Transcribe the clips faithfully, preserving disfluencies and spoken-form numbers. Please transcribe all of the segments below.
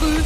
früh.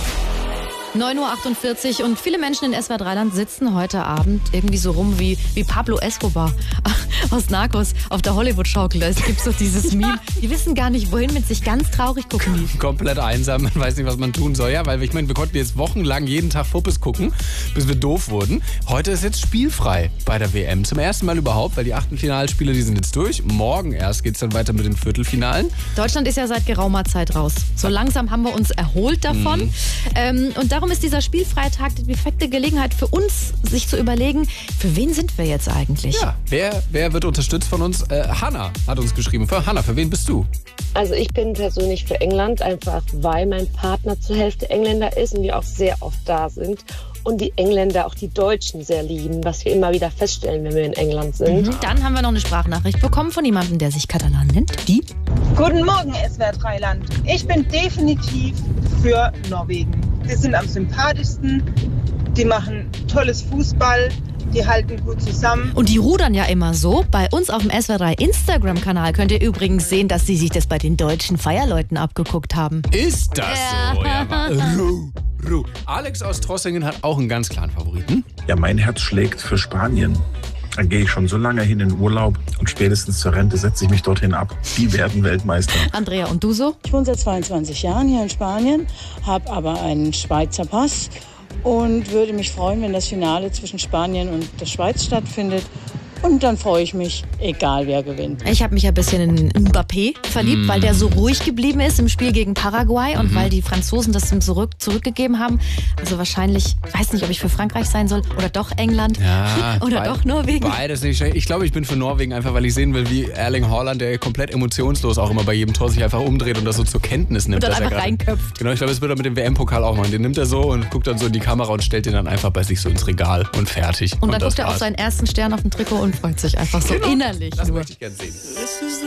neun Uhr achtundvierzig und viele Menschen in S W R drei Land sitzen heute Abend irgendwie so rum wie, wie Pablo Escobar aus Narcos auf der Hollywood-Schaukel. Es gibt so dieses Meme. Die wissen gar nicht, wohin mit sich, ganz traurig gucken die. Komplett einsam, man weiß nicht, was man tun soll. Ja, weil ich meine, wir konnten jetzt wochenlang jeden Tag Fuppes gucken, bis wir doof wurden. Heute ist jetzt spielfrei bei der W M. Zum ersten Mal überhaupt, weil die Achtelfinalspiele, die sind jetzt durch. Morgen erst geht es dann weiter mit den Viertelfinalen. Deutschland ist ja seit geraumer Zeit raus. So langsam haben wir uns erholt davon. Mhm. Ähm, und darum ist dieser Spielfreitag die perfekte Gelegenheit für uns, sich zu überlegen, für wen sind wir jetzt eigentlich? Ja, wer, wer wird unterstützt von uns? Äh, Hanna hat uns geschrieben. Für Hanna, für wen bist du? Also ich bin persönlich für England, einfach weil mein Partner zur Hälfte Engländer ist und wir auch sehr oft da sind. Und die Engländer auch die Deutschen sehr lieben, was wir immer wieder feststellen, wenn wir in England sind. Mhm. Dann haben wir noch eine Sprachnachricht bekommen von jemandem, der sich Katalan nennt. Die? Guten Morgen, S W R drei Land. Ich bin definitiv für Norwegen. Die sind am sympathischsten, die machen tolles Fußball, die halten gut zusammen. Und die rudern ja immer so. Bei uns auf dem S W R drei Instagram-Kanal könnt ihr übrigens sehen, dass sie sich das bei den deutschen Feierleuten abgeguckt haben. Ist das Ja. so? Ja, aber Ruh, Ruh. Alex aus Trossingen hat auch einen ganz klaren Favoriten. Ja, mein Herz schlägt für Spanien. Da gehe ich schon so lange hin in Urlaub und spätestens zur Rente setze ich mich dorthin ab. Die werden Weltmeister. Andrea, und du so? Ich wohne seit zweiundzwanzig Jahren hier in Spanien, habe aber einen Schweizer Pass und würde mich freuen, wenn das Finale zwischen Spanien und der Schweiz stattfindet. Und dann freue ich mich, egal wer gewinnt. Ich habe mich ein bisschen in Mbappé verliebt, mm. weil der so ruhig geblieben ist im Spiel gegen Paraguay und mm. weil die Franzosen das ihm zurück, zurückgegeben haben. Also wahrscheinlich, weiß nicht, ob ich für Frankreich sein soll oder doch England ja, oder doch Norwegen. Beides nicht schlecht. Ich glaube, ich bin für Norwegen einfach, weil ich sehen will, wie Erling Haaland, der komplett emotionslos auch immer bei jedem Tor sich einfach umdreht und das so zur Kenntnis nimmt. Und dann dass einfach er reinköpft. Genau, ich glaube, das wird er mit dem W M-Pokal auch machen. Den nimmt er so und guckt dann so in die Kamera und stellt den dann einfach bei sich so ins Regal und fertig. Und, und dann guckt er war's. auf seinen ersten Stern auf dem Trikot und freut sich einfach so genau. innerlich. Das nur. möchte ich gerne sehen.